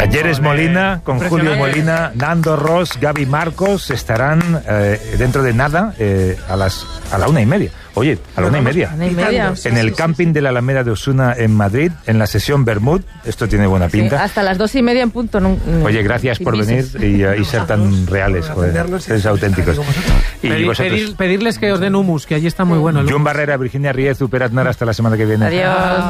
Talleres Molina, con Julio Molina, Nando Ross, Gaby Marcos, estarán dentro de nada a la 1:30. Oye, a la 1:30. En el camping de la Alameda de Osuna en Madrid, en la sesión Bermud. Esto tiene buena pinta. Sí, hasta las 2:30 en punto. Oye, gracias por venir y ser tan reales, joder. Sois auténticos. Y vosotros... Pedirles que os den hummus, que allí está muy bueno. John Barrera, Virginia Riez, Uperat Nara, hasta la semana que viene. Adiós.